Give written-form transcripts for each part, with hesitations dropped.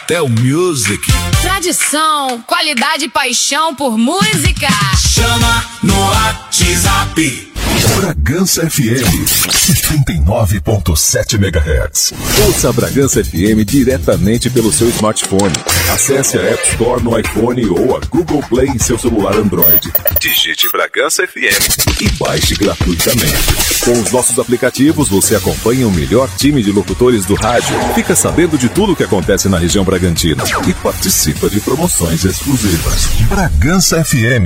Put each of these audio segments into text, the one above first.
Cartel Music. Tradição, qualidade e paixão por música. Chama no WhatsApp. Bragança FM 79.7 MHz. Ouça a Bragança FM diretamente pelo seu smartphone. Acesse a App Store no iPhone ou a Google Play em seu celular Android. Digite Bragança FM e baixe gratuitamente. Com os nossos aplicativos, você acompanha o melhor time de locutores do rádio, fica sabendo de tudo o que acontece na região Bragantina e participa de promoções exclusivas. Bragança FM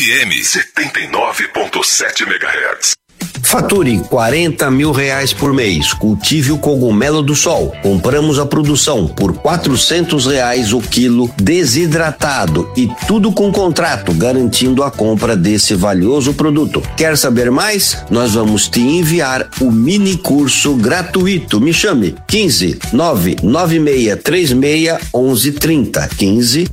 79.7 MHz. Fature R$40 mil por mês. Cultive o cogumelo do sol. Compramos a produção por R$400 o quilo desidratado e tudo com contrato, garantindo a compra desse valioso produto. Quer saber mais? Nós vamos te enviar o mini curso gratuito. Me chame 15 99636 1130. 15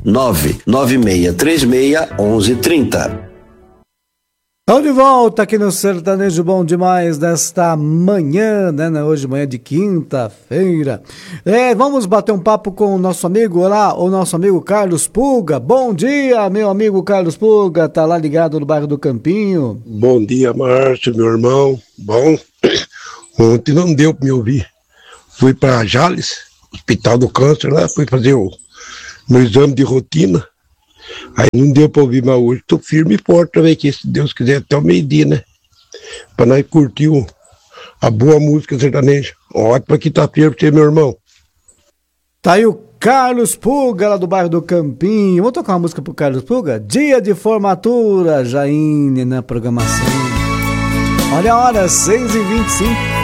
99636 1130. Estamos de volta aqui no Sertanejo Bom Demais desta manhã, né? Hoje, manhã de quinta-feira. Vamos bater um papo com o nosso amigo lá, o nosso amigo Carlos Pulga. Bom dia, meu amigo Carlos Pulga, tá lá ligado no bairro do Campinho. Bom dia, Márcio, meu irmão. Bom, ontem não deu para me ouvir. Fui para Jales, Hospital do Câncer, lá, fui fazer o meu exame de rotina. Aí não deu pra ouvir, mas hoje tô firme e forte também, que se Deus quiser até o meio-dia, né? Pra nós curtir a boa música sertaneja. Ótima quinta-feira pra você, meu irmão. Tá aí o Carlos Pulga, lá do bairro do Campinho. Vamos tocar uma música pro Carlos Pulga? Dia de formatura, Jaine na programação. Olha a hora, 6h25.